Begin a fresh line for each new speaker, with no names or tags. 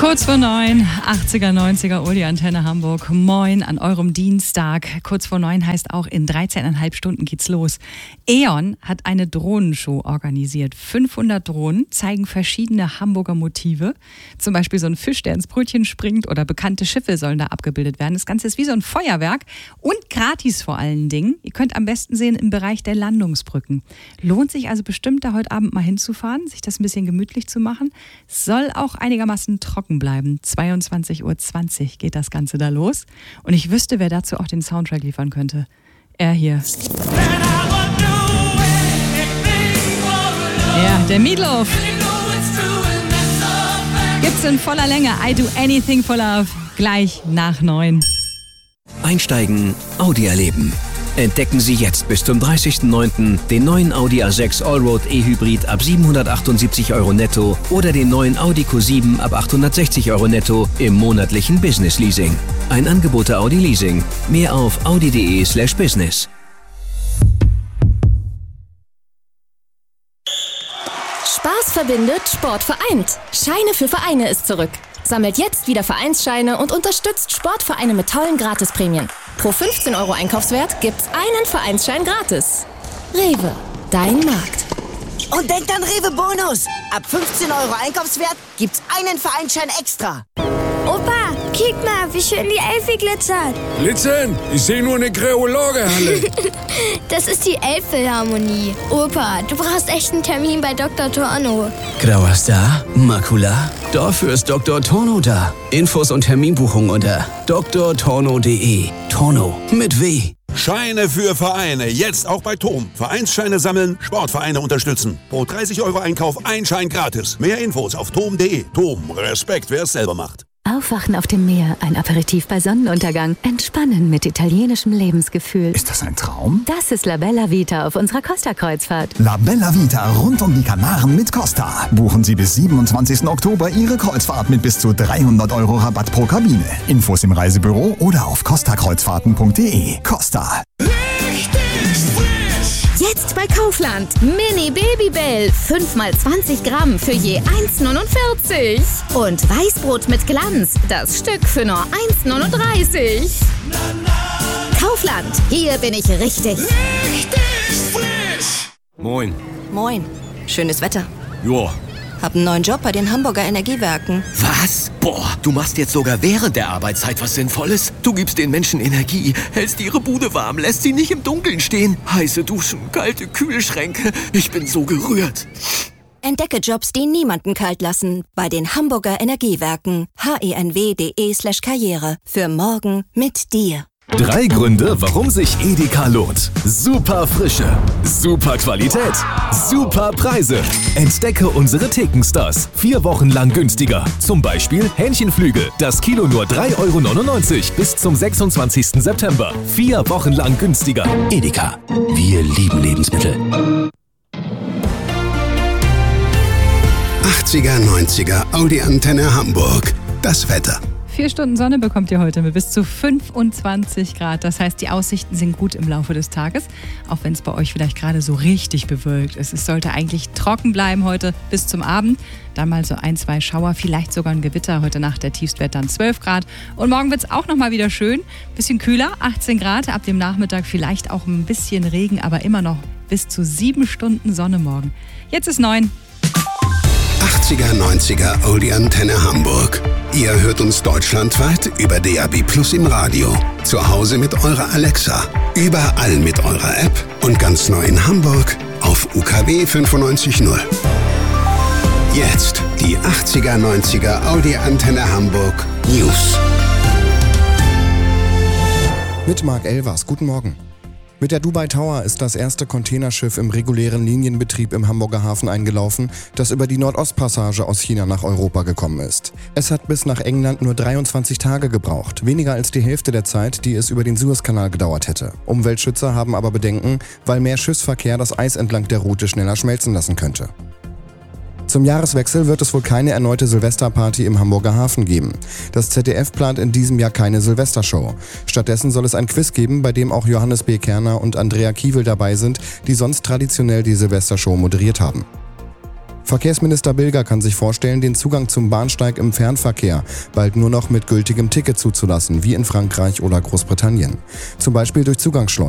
Kurz vor 9, 80er, 90er, Uli Antenne Hamburg. Moin an eurem Dienstag. Kurz vor 9 heißt auch, in 13,5 Stunden geht's los. E.ON hat eine Drohnenshow organisiert. 500 Drohnen zeigen verschiedene Hamburger Motive. Zum Beispiel so ein Fisch, der ins Brötchen springt, oder bekannte Schiffe sollen da abgebildet werden. Das Ganze ist wie so ein Feuerwerk und gratis vor allen Dingen. Ihr könnt am besten sehen im Bereich der Landungsbrücken. Lohnt sich also bestimmt, da heute Abend mal hinzufahren, sich das ein bisschen gemütlich zu machen. Soll auch einigermaßen trocken bleiben. 22:20 Uhr geht das Ganze da los. Und ich wüsste, wer dazu auch den Soundtrack liefern könnte. Er hier. Ja, der Meatloaf. Gibt's in voller Länge. I Do Anything for Love. Gleich nach 9.
Einsteigen, Audi erleben. Entdecken Sie jetzt bis zum 30.09. den neuen Audi A6 Allroad E-Hybrid ab 778 € netto oder den neuen Audi Q7 ab 860 € netto im monatlichen Business Leasing. Ein Angebot der Audi Leasing. Mehr auf audi.de/business.
Spaß verbindet, Sport vereint. Scheine für Vereine ist zurück. Sammelt jetzt wieder Vereinsscheine und unterstützt Sportvereine mit tollen Gratisprämien. Pro 15 € Einkaufswert gibt's einen Vereinsschein gratis. Rewe, dein Markt.
Und denkt an Rewe Bonus. Ab 15 € Einkaufswert gibt's einen Vereinsschein extra.
Opa, kick mal, wie schön die Elfi glitzert.
Glitzern? Ich sehe nur eine Kreologe-Halle.
Das ist die Elbphilharmonie. Opa, du brauchst echt einen Termin bei Dr. Torno.
Grauer Star? Makula? Dafür ist Dr. Torno da. Infos und Terminbuchung unter drtorno.de. Torno mit W.
Scheine für Vereine, jetzt auch bei TOM. Vereinsscheine sammeln, Sportvereine unterstützen. Pro 30 € Einkauf ein Schein gratis. Mehr Infos auf tom.de. TOM, Respekt, wer es selber macht.
Aufwachen auf dem Meer, ein Aperitif bei Sonnenuntergang, entspannen mit italienischem Lebensgefühl.
Ist das ein Traum?
Das ist La Bella Vita auf unserer Costa-Kreuzfahrt.
La Bella Vita rund um die Kanaren mit Costa. Buchen Sie bis 27. Oktober Ihre Kreuzfahrt mit bis zu 300 € Rabatt pro Kabine. Infos im Reisebüro oder auf costakreuzfahrten.de. Costa.
Jetzt bei Kaufland. Mini Babybell. 5x20 Gramm für je 1,49. Und Weißbrot mit Glanz. Das Stück für nur 1,39. Kaufland. Hier bin ich richtig.
Richtig frisch.
Moin.
Moin. Schönes Wetter.
Joa.
Hab einen neuen Job bei den Hamburger Energiewerken.
Was? Boah, du machst jetzt sogar während der Arbeitszeit was Sinnvolles. Du gibst den Menschen Energie, hältst ihre Bude warm, lässt sie nicht im Dunkeln stehen. Heiße Duschen, kalte Kühlschränke. Ich bin so gerührt.
Entdecke Jobs, die niemanden kalt lassen. Bei den Hamburger Energiewerken. henw.de/karriere. Für morgen mit dir.
3 Gründe, warum sich Edeka lohnt. Super Frische, super Qualität, super Preise. Entdecke unsere Thekenstars. 4 Wochen lang günstiger. Zum Beispiel Hähnchenflügel. Das Kilo nur 3,99 € bis zum 26. September. 4 Wochen lang günstiger.
Edeka. Wir lieben Lebensmittel.
80er, 90er, Audi Antenne Hamburg. Das Wetter.
4 Stunden Sonne bekommt ihr heute mit bis zu 25 Grad. Das heißt, die Aussichten sind gut im Laufe des Tages, auch wenn es bei euch vielleicht gerade so richtig bewölkt ist. Es sollte eigentlich trocken bleiben heute bis zum Abend. Dann mal so 1, 2 Schauer, vielleicht sogar ein Gewitter. Heute Nacht der Tiefstwert dann 12 Grad. Und morgen wird es auch nochmal wieder schön. Bisschen kühler, 18 Grad. Ab dem Nachmittag vielleicht auch ein bisschen Regen, aber immer noch bis zu 7 Stunden Sonne morgen. Jetzt ist 9.
80er, 90er, Audi Antenne Hamburg. Ihr hört uns deutschlandweit über DAB+ im Radio. Zu Hause mit eurer Alexa. Überall mit eurer App. Und ganz neu in Hamburg auf UKW 95.0. Jetzt die 80er, 90er, Audi Antenne Hamburg News.
Mit Marc Elvers. Guten Morgen. Mit der Dubai Tower ist das erste Containerschiff im regulären Linienbetrieb im Hamburger Hafen eingelaufen, das über die Nordostpassage aus China nach Europa gekommen ist. Es hat bis nach England nur 23 Tage gebraucht, weniger als die Hälfte der Zeit, die es über den Suezkanal gedauert hätte. Umweltschützer haben aber Bedenken, weil mehr Schiffsverkehr das Eis entlang der Route schneller schmelzen lassen könnte. Zum Jahreswechsel wird es wohl keine erneute Silvesterparty im Hamburger Hafen geben. Das ZDF plant in diesem Jahr keine Silvestershow. Stattdessen soll es ein Quiz geben, bei dem auch Johannes B. Kerner und Andrea Kiewel dabei sind, die sonst traditionell die Silvestershow moderiert haben. Verkehrsminister Bilger kann sich vorstellen, den Zugang zum Bahnsteig im Fernverkehr bald nur noch mit gültigem Ticket zuzulassen, wie in Frankreich oder Großbritannien. Zum Beispiel durch Zugangsschleusen.